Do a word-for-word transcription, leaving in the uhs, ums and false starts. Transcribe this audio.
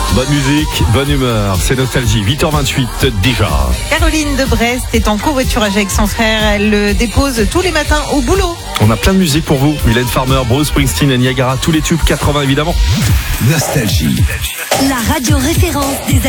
Bonne musique, bonne humeur, c'est Nostalgie, huit heures vingt-huit déjà. Caroline de Brest est en covoiturage avec son frère. Elle le dépose tous les matins au boulot. On a plein de musique pour vous. Mylène Farmer, Bruce Springsteen et Niagara, tous les tubes quatre-vingts évidemment. Nostalgie. La radio référence des